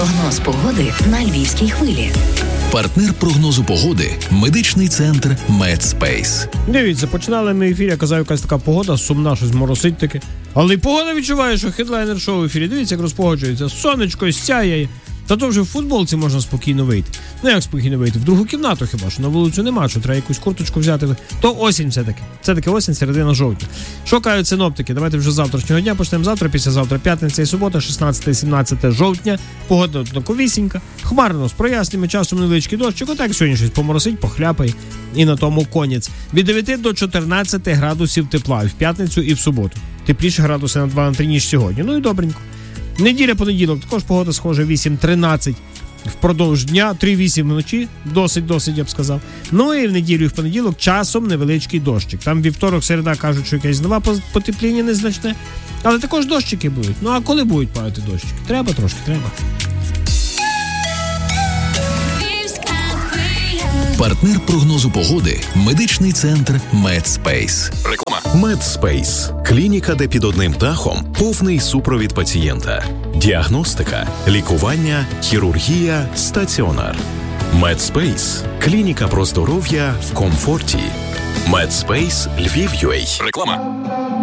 Прогноз погоди на Львівській хвилі. Партнер прогнозу погоди – медичний центр Медспейс. Дивіться, починали ми ефір, я казав, якась така погода, сумна, щось моросить таке. Але й погода відчуває, що хедлайнер шоу в ефірі. Дивіться, як розпогоджується. Сонечко сяє. Та то вже в футболці можна спокійно вийти. Ну як спокійно вийти? В другу кімнату хіба, що на вулицю нема, що треба якусь курточку взяти. То осінь все-таки. Це таки осінь, середина жовтня. Що кажуть синоптики? Давайте вже з завтрашнього дня почнемо. Завтра, післязавтра, п'ятниця і субота, 16-17 жовтня. Погода однаковісінька. Хмарно, з проясненнями, часом невеличкий дощик. Отак сьогодні щось поморосить, похляпає. І на тому конець. Від 9 до 14 градусів тепла. І в п'ятницю, і в суботу. Тепліше градуси на 2-3, ніж сьогодні. Ну і добренько. Неділя, понеділок, також погода схожа, 8-13 впродовж дня, 3-8 вночі, досить, я б сказав. Ну і в неділю і в понеділок часом невеличкий дощик. Там вівторок, середа кажуть, що якесь нова потепління незначне, але також дощики будуть. Ну а коли будуть падати дощики? Треба трошки, треба. Партнер прогнозу погоди – медичний центр Медспейс. Реклама. Медспейс – клініка, де під одним дахом повний супровід пацієнта. Діагностика, лікування, хірургія, стаціонар. Медспейс – клініка про здоров'я в комфорті. Медспейс Львів.UA. Реклама.